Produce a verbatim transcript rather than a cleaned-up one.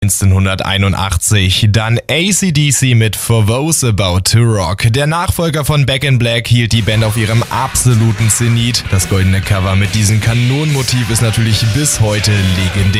neunzehnhunderteinundachtzig, dann A C D C mit For Those About to Rock. Der Nachfolger von Back in Black hielt die Band auf ihrem absoluten Zenit. Das goldene Cover mit diesem Kanonenmotiv ist natürlich bis heute legendär.